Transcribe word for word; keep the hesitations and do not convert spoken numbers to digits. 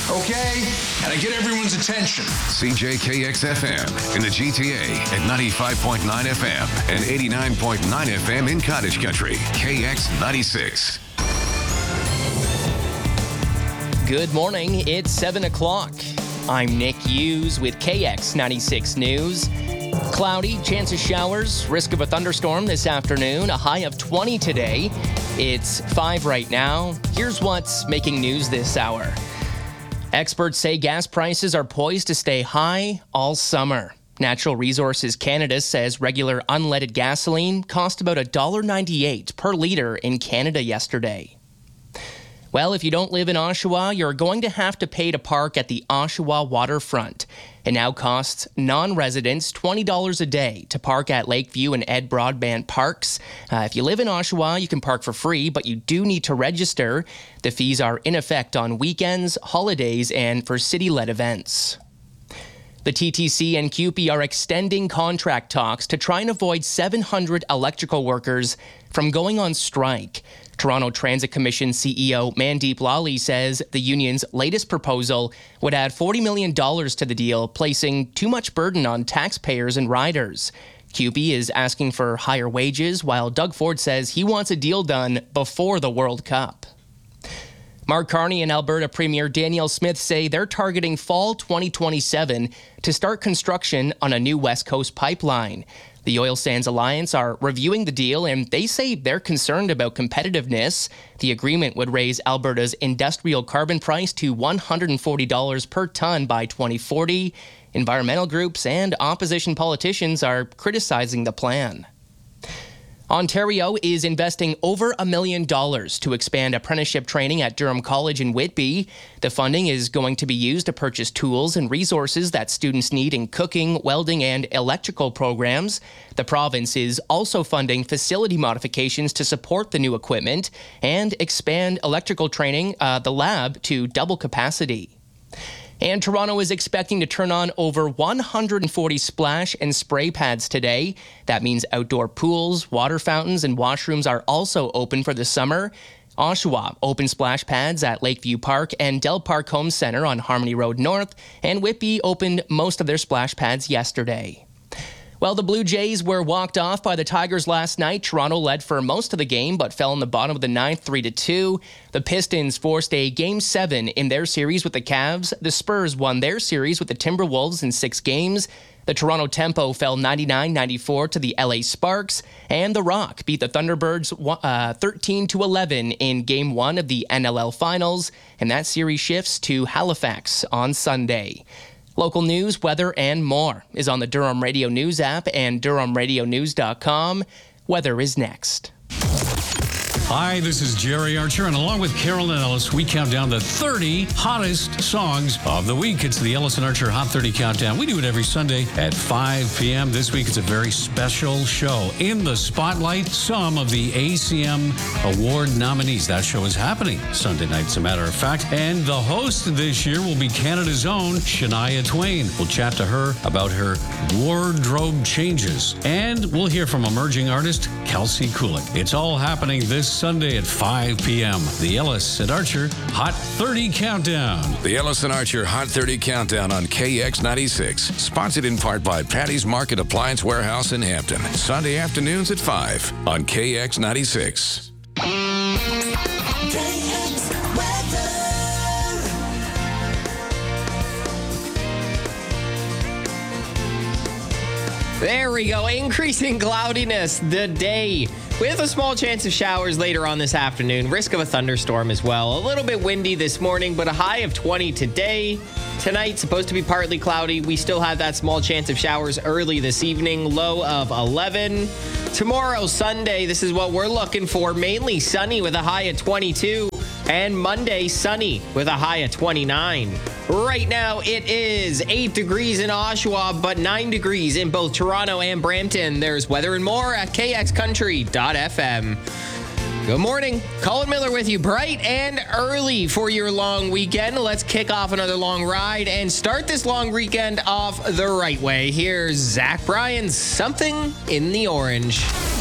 Okay? And I get everyone's attention. C J K X F M in the G T A at ninety-five point nine F M and eighty-nine point nine F M in Cottage Country. K X ninety-six. Good morning. It's seven o'clock. I'm Nick Hughes with K X ninety-six News. Cloudy, chance of showers, risk of a thunderstorm this afternoon, a high of twenty today. It's five right now. Here's what's making news this hour. Experts say gas prices are poised to stay high all summer. Natural Resources Canada says regular unleaded gasoline cost about one dollar ninety-eight per litre in Canada yesterday. Well, if you don't live in Oshawa, you're going to have to pay to park at the Oshawa waterfront. It now costs non-residents twenty dollars a day to park at Lakeview and Ed Broadbent parks. Uh, if you live in Oshawa, you can park for free, but you do need to register. The fees are in effect on weekends, holidays, and for city-led events. The T T C and C U P E are extending contract talks to try and avoid seven hundred electrical workers from going on strike. Toronto Transit Commission C E O Mandeep Lally says the union's latest proposal would add forty million dollars to the deal, placing too much burden on taxpayers and riders. C U P E is asking for higher wages, while Doug Ford says he wants a deal done before the World Cup. Mark Carney and Alberta Premier Danielle Smith say they're targeting fall twenty twenty-seven to start construction on a new West Coast pipeline. The Oil Sands Alliance are reviewing the deal, and they say they're concerned about competitiveness. The agreement would raise Alberta's industrial carbon price to one hundred forty dollars per ton by twenty forty. Environmental groups and opposition politicians are criticizing the plan. Ontario is investing over a million dollars to expand apprenticeship training at Durham College in Whitby. The funding is going to be used to purchase tools and resources that students need in cooking, welding, and electrical programs. The province is also funding facility modifications to support the new equipment and expand electrical training, uh, the lab, to double capacity. And Toronto is expecting to turn on over one hundred forty splash and spray pads today. That means outdoor pools, water fountains, and washrooms are also open for the summer. Oshawa open splash pads at Lakeview Park and Del Park Home Centre on Harmony Road North, and Whitby opened most of their splash pads yesterday. Well, the Blue Jays were walked off by the Tigers last night. Toronto led for most of the game, but fell in the bottom of the ninth, three to two. The Pistons forced a Game seven in their series with the Cavs. The Spurs won their series with the Timberwolves in six games. The Toronto Tempo fell ninety-nine ninety-four to the L A Sparks. And the Rock beat the Thunderbirds uh, thirteen to eleven in Game one of the N L L Finals. And that series shifts to Halifax on Sunday. Local news, weather, and more is on the Durham Radio News app and durham radio news dot com. Weather is next. Hi, this is Jerry Archer, and along with Carolyn Ellis, we count down the thirty hottest songs of the week. It's the Ellis and Archer Hot thirty Countdown. We do it every Sunday at five p.m. This week, it's a very special show. In the spotlight, some of the A C M Award nominees. That show is happening Sunday night, as a matter of fact. And the host this year will be Canada's own Shania Twain. We'll chat to her about her wardrobe changes. And we'll hear from emerging artist Kelsey Kulik. It's all happening this Sunday at five p.m. The Ellis and Archer Hot thirty Countdown. The Ellis and Archer Hot thirty Countdown on K X ninety-six. Sponsored in part by Patty's Market Appliance Warehouse in Hampton. Sunday afternoons at five on K X ninety-six. There we go. Increasing cloudiness the day with a small chance of showers later on this afternoon. Risk of a thunderstorm as well. A little bit windy this morning, but a high of twenty today. Tonight, supposed to be partly cloudy. We still have that small chance of showers early this evening. Low of eleven. Tomorrow, Sunday, this is what we're looking for. Mainly sunny with a high of twenty-two. And Monday, sunny with a high of twenty-nine. Right now, it is eight degrees in Oshawa, but nine degrees in both Toronto and Brampton. There's weather and more at k x country dot f m. Good morning. Colin Miller with you bright and early for your long weekend. Let's kick off another long ride and start this long weekend off the right way. Here's Zach Bryan's Something in the Orange.